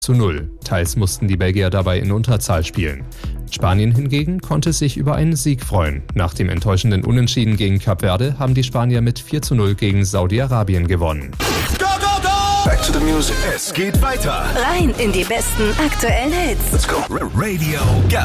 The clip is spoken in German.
1:0. Teils mussten die Belgier dabei in Unterzahl spielen. Spanien hingegen konnte sich über einen Sieg freuen. Nach dem enttäuschenden Unentschieden gegen Kap Verde haben die Spanier mit 4:0 gegen Saudi-Arabien gewonnen. Go, go, go! Back to the music. Es geht weiter. Rein in die besten aktuellen Hits. Let's go. Radio